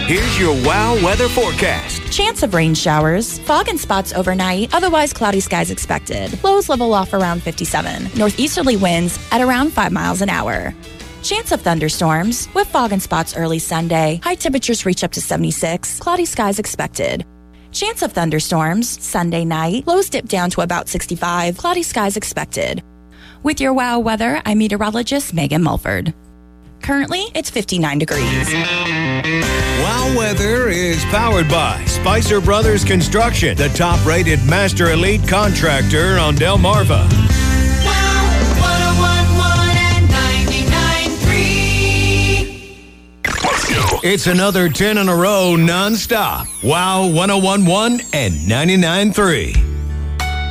Here's your WOW weather forecast. Chance of rain showers, fog and spots overnight, otherwise cloudy skies expected. Lows level off around 57. Northeasterly winds at around 5 miles an hour. Chance of thunderstorms with fog and spots early Sunday. High temperatures reach up to 76. Cloudy skies expected. Chance of thunderstorms Sunday night. Lows dip down to about 65. Cloudy skies expected. With your WOW weather, I'm meteorologist Megan Mulford. Currently, it's 59 degrees. WOW weather is powered by Spicer Brothers Construction, the top-rated Master Elite contractor on Delmarva. WOW 101.1 and 99.3. Let's go. It's another 10 in a row non-stop. WOW 101.1 and 99.3.